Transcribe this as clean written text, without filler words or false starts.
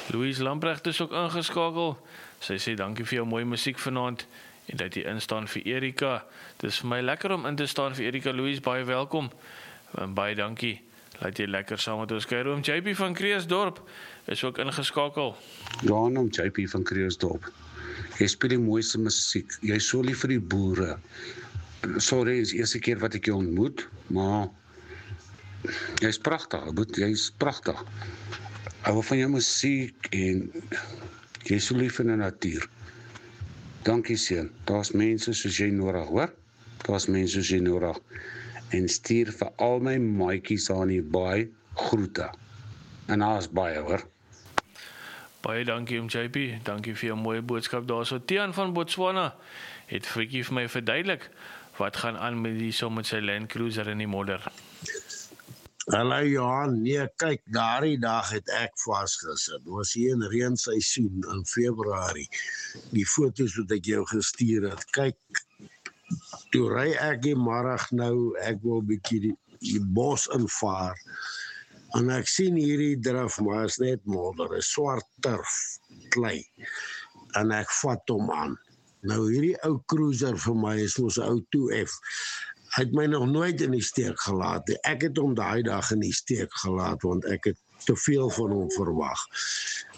Louise Lamprecht is ook ingeskakel. Sy sê dankie vir jou mooi musiek vanaand en dat jy instaan vir Erika. Dis vir my lekker om in te staan vir Erika. Louise, baie welkom. En baie dankie. Laat jy lekker saam met ons kuier. Oom JP van Kreeusdorp is ook ingeskakel. Ja, oom JP van Kreeusdorp. Jy speel die mooiste musiek. Jy is so lief vir die boere. Sorry, is die eerste keer wat ek jou ontmoet, maar jy is pragtig, jy is pragtig. Ek hou van jou musiek en jy is so lief in die natuur. Dankie seun. Daar's mense soos jy nodig, hoor? Daar's mense soos jy nodig. En stuur vir al my maatjies daar in die baai groete. En daar's baie, hoor. Baie dankie om JP. Dankie vir jou mooie boodskap daarso. Tiaan van Botswana het Frikkie vir my verduidelik wat gaan aan met die som met sy Land Cruiser in die modder. Hallo Johan, nee kyk, daardie dag het ek vasgesit. Dit was hier in reenseisoen in Februarie. Die foto's wat ek jou gestuur het. Kyk, toe ry ek die middag nou, ek wil 'n bietjie die bos invaar. En ek sien hierdie drif, maar is net modder, is swart turf, klei. En ek vat hom aan. Nou hierdie ou cruiser vir my is mos 'n ou 2F. Hy het my nog nooit in die steek gelaat. Ek het hom daai dag in die steek gelaat, want ek het te veel van hom verwag.